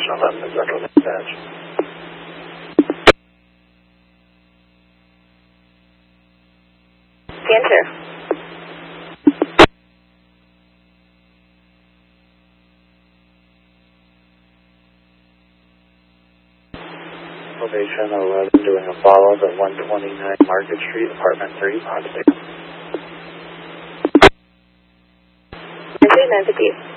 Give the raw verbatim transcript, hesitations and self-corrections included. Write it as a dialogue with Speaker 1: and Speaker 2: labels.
Speaker 1: Station eleven is Central Dispatch.
Speaker 2: Cancer.
Speaker 1: Elevation eleven doing a follow-up at one twenty-nine Market Street, Apartment three, Potsdam.
Speaker 2: Entry nine fifty.